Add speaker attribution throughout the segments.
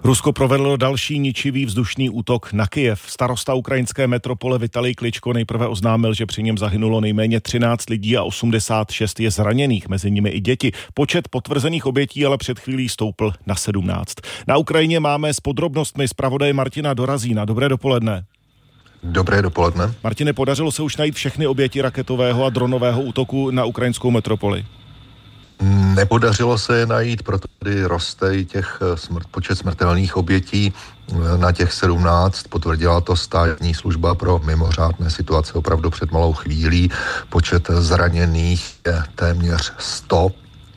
Speaker 1: Rusko provedlo další ničivý vzdušný útok na Kyjev. Starosta ukrajinské metropole Vitalij Kličko nejprve oznámil, že při něm zahynulo nejméně 13 lidí a 86 je zraněných, mezi nimi i děti. Počet potvrzených obětí ale před chvílí stoupl na 17. Na Ukrajině máme s podrobnostmi zpravodaje Martina Dorazína. Dobré dopoledne.
Speaker 2: Dobré dopoledne.
Speaker 1: Martine, podařilo se už najít všechny oběti raketového a dronového útoku na ukrajinskou metropoli?
Speaker 2: Nepodařilo se je najít, proto tady roste i počet smrtelných obětí na těch 17. Potvrdila to státní služba pro mimořádné situace opravdu před malou chvílí. Počet zraněných je téměř 100.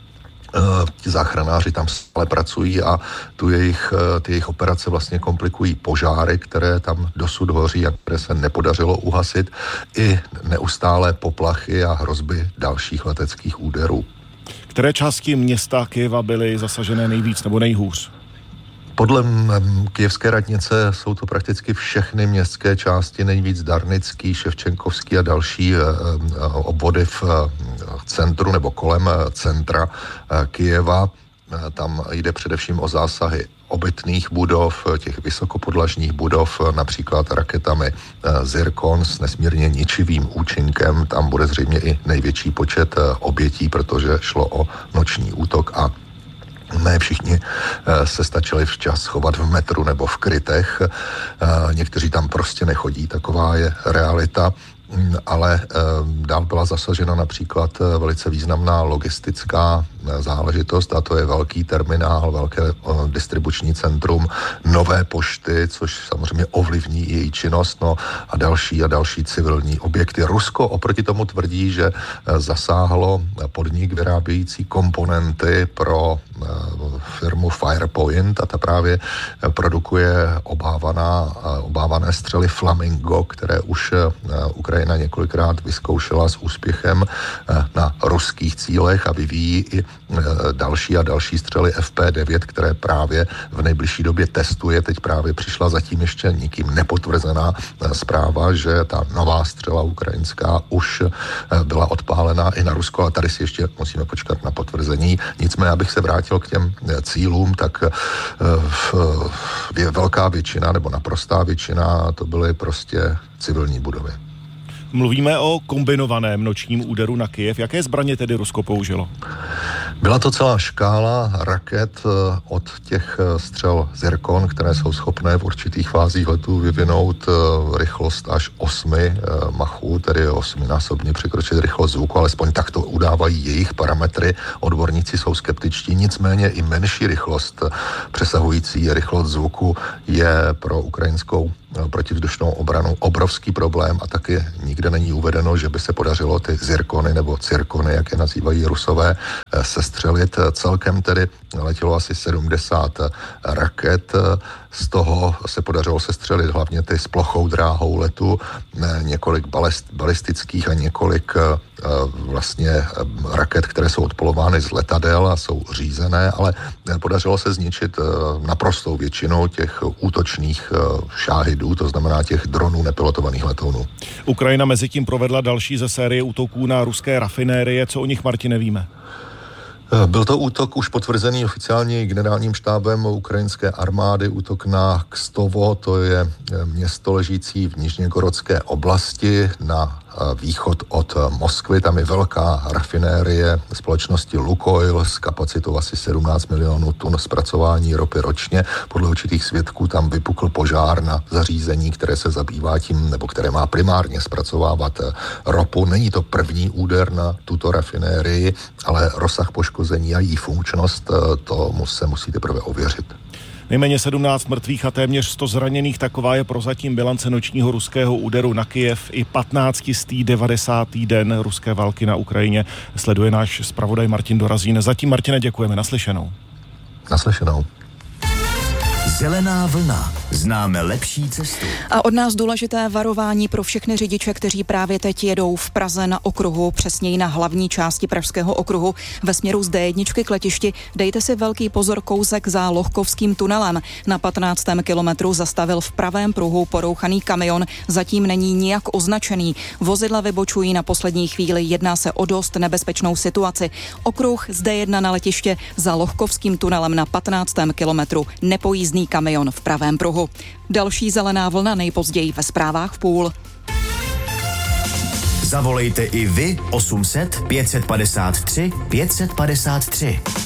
Speaker 2: Ti záchranáři tam stále pracují a ty jejich operace vlastně komplikují požáry, které tam dosud hoří a které se nepodařilo uhasit, i neustálé poplachy a hrozby dalších leteckých úderů.
Speaker 1: Které části města Kyjeva byly zasažené nejvíc nebo nejhůř?
Speaker 2: Podle kyjevské radnice jsou to prakticky všechny městské části, nejvíc Darnický, Ševčenkovský a další obvody v centru nebo kolem centra Kyjeva. Tam jde především o zásahy obytných budov, těch vysokopodlažních budov, například raketami Zirkon s nesmírně ničivým účinkem. Tam bude zřejmě i největší počet obětí, protože šlo o noční útok a ne všichni se stačili včas schovat v metru nebo v krytech. Někteří tam prostě nechodí, taková je realita. Ale dál byla zasažena například velice významná logistická záležitost, a to je velký terminál, velké distribuční centrum Nové pošty, což samozřejmě ovlivní její činnost, a další civilní objekty. Rusko oproti tomu tvrdí, že zasáhlo podnik vyrábějící komponenty pro firmu Firepoint a ta právě produkuje obávané střely Flamingo, které už Ukrajina několikrát vyzkoušela s úspěchem na ruských cílech a vyvíjí i další střely FP9, které právě v nejbližší době testuje. Teď právě přišla zatím ještě nikým nepotvrzená zpráva, že ta nová střela ukrajinská už byla odpálená i na Rusko, ale tady si ještě musíme počkat na potvrzení. Nicméně, abych se vrátil k těm cílům, tak velká většina nebo naprostá většina to byly prostě civilní budovy.
Speaker 1: Mluvíme o kombinovaném nočním úderu na Kyjev. Jaké zbraně tedy Rusko použilo?
Speaker 2: Byla to celá škála raket od těch střel Zirkon, které jsou schopné v určitých fázích letu vyvinout rychlost až 8 machů, tedy 8násobně překročit rychlost zvuku, alespoň tak to udávají jejich parametry. Odborníci jsou skeptičtí, nicméně i menší rychlost přesahující rychlost zvuku je pro ukrajinskou protivzdušnou obranu obrovský problém a taky nikde není uvedeno, že by se podařilo ty Zirkony nebo Cirkony, jak je nazývají Rusové, sestřelit. Celkem tedy letělo asi 70 raket, z toho se podařilo sestřelit hlavně ty s plochou dráhou letu, několik balistických a několik vlastně raket, které jsou odpolovány z letadel a jsou řízené, ale podařilo se zničit naprostou většinu těch útočných šáhidů, to znamená těch dronů nepilotovaných letounů.
Speaker 1: Ukrajina mezitím provedla další ze série útoků na ruské rafinérie. Co o nich, Martine, víme?
Speaker 2: Byl to útok už potvrzený oficiálně generálním štábem ukrajinské armády, útok na Kstovo, to je město ležící v Nižněgorodské oblasti na východ od Moskvy. Tam je velká rafinérie společnosti Lukoil s kapacitou asi 17 milionů tun zpracování ropy ročně. Podle určitých svědků tam vypukl požár na zařízení, které se zabývá tím, nebo které má primárně zpracovávat ropu. Není to první úder na tuto rafinérii, ale rozsah poškození a její funkčnost, to se musí teprve ověřit.
Speaker 1: Nejméně 17 mrtvých a téměř 100 zraněných, taková je prozatím bilance nočního ruského úderu na Kyjev i 15. 90. den ruské války na Ukrajině. Sleduje náš zpravodaj Martin Dorazín. Zatím, Martine, děkujeme. Naslyšenou.
Speaker 2: Naslyšenou.
Speaker 3: Zelená vlna. Známe lepší cestu.
Speaker 4: A od nás důležité varování pro všechny řidiče, kteří právě teď jedou v Praze na okruhu, přesněji na hlavní části Pražského okruhu ve směru z D1 k letišti. Dejte si velký pozor, kousek za Lohkovským tunelem. Na 15. kilometru zastavil v pravém pruhu porouchaný kamion, zatím není nijak označený. Vozidla vybočují na poslední chvíli, jedná se o dost nebezpečnou situaci. Okruh z D1 na letiště za Lohkovským tunelem na 15. kilometru, nepojízdný kamion v pravém pruhu. Další zelená vlna nejpozději ve zprávách v půl.
Speaker 3: Zavolejte i vy 800 553 553.